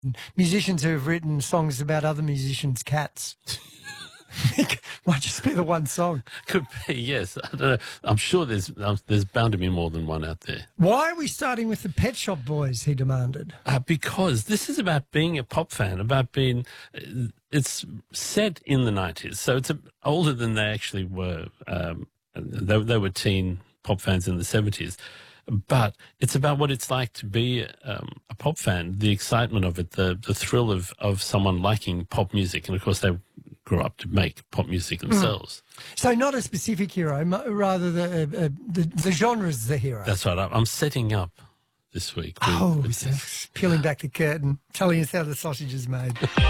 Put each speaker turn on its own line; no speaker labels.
musicians who have written songs about other musicians' cats. Might just be the one song.
Could be, yes. I don't know. I'm sure there's bound to be more than one out there.
Why are we starting with the Pet Shop Boys, he demanded?
Because this is about being a pop fan, about being... It's set in the 90s, so it's older than they actually were. They were teen pop fans in the 70s. But it's about what it's like to be a pop fan, the excitement of it, the thrill of someone liking pop music. And, of course, they grew up to make pop music themselves.
So not a specific hero, rather the genre's the hero.
That's right. I'm setting up this week.
Peeling back the curtain, telling us how the sausage is made.